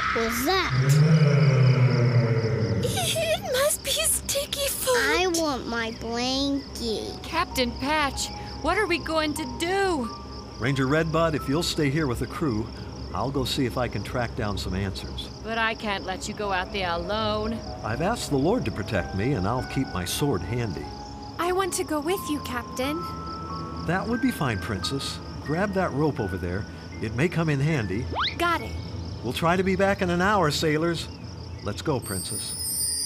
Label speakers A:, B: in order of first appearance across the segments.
A: was that?
B: It must be Sticky Foot.
A: I want my blankie.
C: Captain Patch, what are we going to do?
D: Ranger Redbud, if you'll stay here with the crew, I'll go see if I can track down some answers.
C: But I can't let you go out there alone.
D: I've asked the Lord to protect me, and I'll keep my sword handy.
B: I want to go with you, Captain.
D: That would be fine, Princess. Grab that rope over there. It may come in handy.
B: Got it.
D: We'll try to be back in an hour, sailors. Let's go, Princess.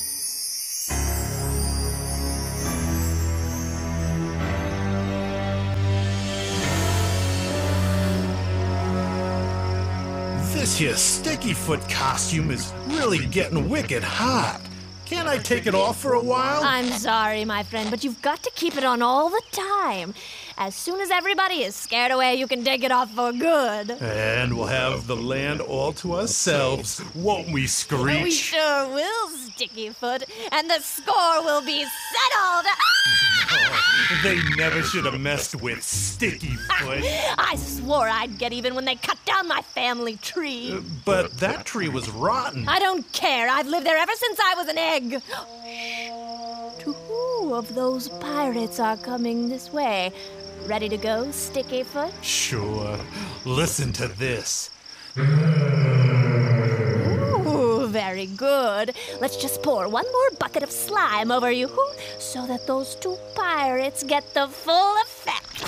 E: This here Sticky Foot costume is really getting wicked hot. Can't I take it off for a while?
F: I'm sorry, my friend, but you've got to keep it on all the time. As soon as everybody is scared away, you can take it off for good.
E: And we'll have the land all to ourselves, won't we, Screech?
F: We sure will, Sticky Foot, and the score will be settled.
E: They never should have messed with Sticky Foot.
F: I swore I'd get even when they cut down my family tree.
E: But that tree was rotten.
F: I don't care. I've lived there ever since I was an egg. Two of those pirates are coming this way. Ready to go, Sticky Foot?
E: Sure. Listen to this.
F: Ooh, very good. Let's just pour one more bucket of slime over you so that those two pirates get the full effect.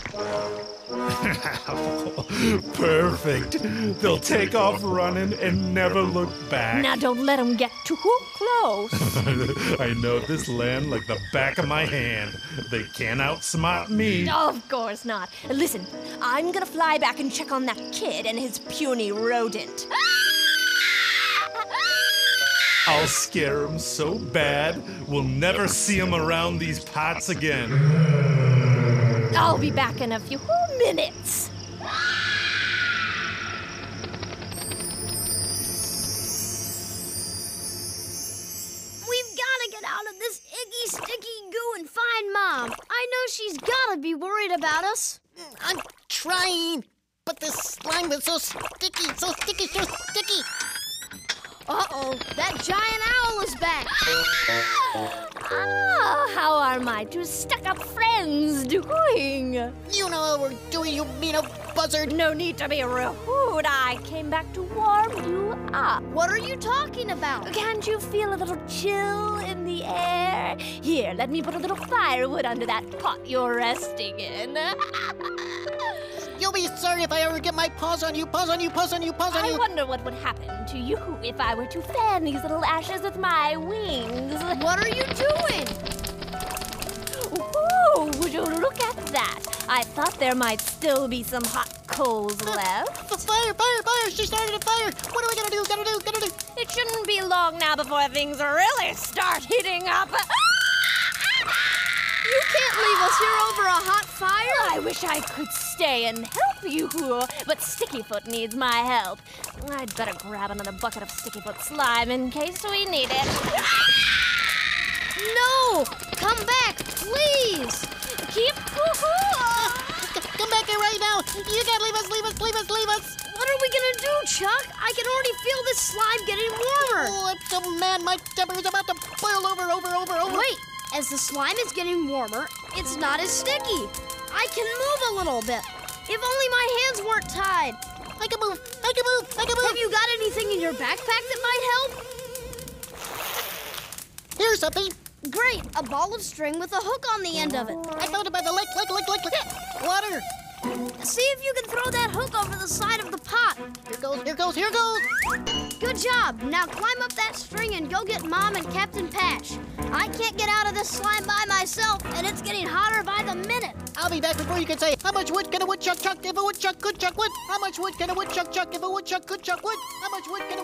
E: Perfect. They'll take off running and never look back.
F: Now don't let them get too close.
E: I know this land like the back of my hand. They can't outsmart me.
F: Of course not. Listen, I'm gonna fly back and check on that kid and his puny rodent.
E: I'll scare him so bad, we'll never see him around these parts again.
F: I'll be back in a few minutes.
A: We've got to get out of this icky, sticky goo and find Mom. I know she's got to be worried about us.
G: I'm trying, but this slime is so sticky, so sticky, so sticky.
A: Uh-oh, that giant owl is back.
F: Ah, how are my two stuck-up friends doing?
G: You know how we're doing, you mean a buzzard.
F: No need to be rude. I came back to warm you up.
A: What are you talking about?
F: Can't you feel a little chill in the air? Here, let me put a little firewood under that pot you're resting in.
G: You'll be sorry if I ever get my paws on you, paws on you, paws on you, paws on you.
F: I wonder what would happen to you if I were to fan these little ashes with my wings.
A: What are you doing?
F: Ooh, would you look at that? I thought there might still be some hot coals left.
G: Fire, fire, fire! She started a fire! What are we gonna do? Gonna do?
F: It shouldn't be long now before things really start heating up.
A: You can't leave us here over a hot fire.
F: I wish I could stay and help you, but Sticky Foot needs my help. I'd better grab another bucket of Sticky Foot slime in case we need it.
A: No! Come back, please!
F: Keep
G: Come back here right now! You can't leave us, leave us, leave us, leave us!
A: What are we gonna do, Chuck? I can already feel this slime getting warmer.
G: Oh, I'm so mad, my temper is about to boil over.
A: Wait, as the slime is getting warmer, it's not as sticky. I can move a little bit. If only my hands weren't tied.
G: I can move.
A: Have you got anything in your backpack that might help?
G: Here's something.
A: Great, a ball of string with a hook on the end of it.
G: I found it by the lake. Water.
A: See if you can throw that hook over the side of the pot.
G: Here goes.
A: Good job. Now climb up that string and go get Mom and Captain Patch. I can't get out of this slime by myself, and it's getting hotter by the minute.
G: I'll be back before you can say, how much wood can a woodchuck chuck if a woodchuck could chuck wood? How much wood can a woodchuck chuck if a woodchuck could chuck wood? How much wood can a